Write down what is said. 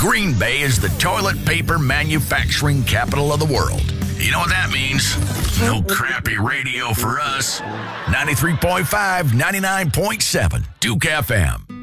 Green Bay is the toilet paper manufacturing capital of the world. You know what that means? No crappy radio for us. 93.5, 99.7, Duke FM.